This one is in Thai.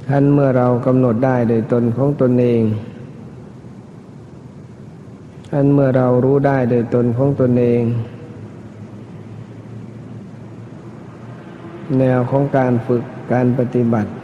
ท่านเมื่อเรากำหนดได้โดยตนของตนเองท่านเมื่อเรารู้ได้โดยตนของตนเองแนวของการฝึกการปฏิบัติ